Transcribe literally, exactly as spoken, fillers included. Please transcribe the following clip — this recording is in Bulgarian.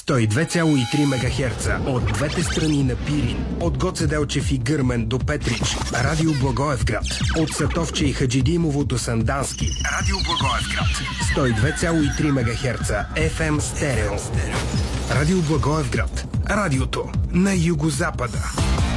сто и две цяло и три мегахерца от двете страни на Пирин, от Гоце Делчев и Гърмен до Петрич. Радио Благоевград, от Сатовче и Хаджидимово до Сандански. Радио Благоевград, сто и две цяло и три мегахерца еф ем стерео. Радио Благоевград, радиото на югозапада.